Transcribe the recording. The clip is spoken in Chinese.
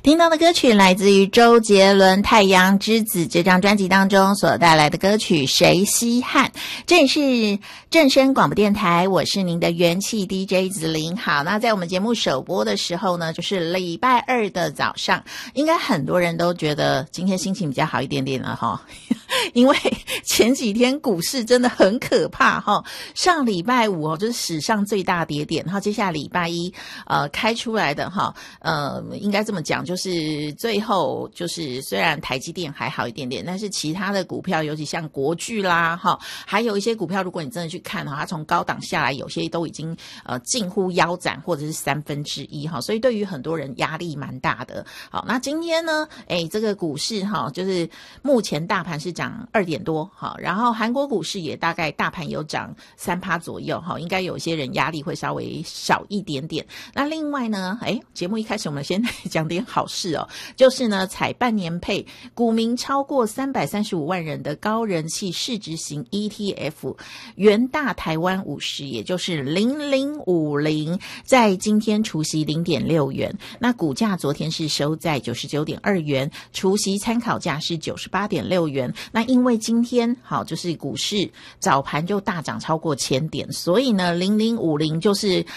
听到的歌曲来自于周杰伦《太阳之子》这张专辑当中所带来的歌曲《谁稀罕》。这里是正声广播电台，我是您的元气 DJ 子琳。好，那在我们节目首播的时候呢，就是礼拜二的早上，应该很多人都觉得今天心情比较好一点点了哈，因为前几天股市真的很可怕哈。上礼拜五就是史上最大跌点，然后接下来礼拜一开出来的哈，应该这么讲，就是最后就是虽然台积电还好一点点，但是其他的股票，尤其像国巨啦哈，还有一些股票，如果你真的去看哈，它从高档下来，有些都已经近乎腰斩或者是1/3哈，所以对于很多人压力蛮大的。好，那今天呢，这个股市哈，就是目前大盘是涨2点多，好，然后韩国股市也大概大盘有涨3%左右哈，应该有些人压力会稍微少一点点。那另外呢，节目一开始我们先讲点好事哦，就是呢采半年配，股民超过335万人的高人气市值型 ETF 元大台湾50，也就是0050，在今天除息 0.6 元，那股价昨天是收在 99.2 元，除息参考价是 98.6 元。那因为今天好就是股市早盘就大涨超过1000点，所以呢0050就是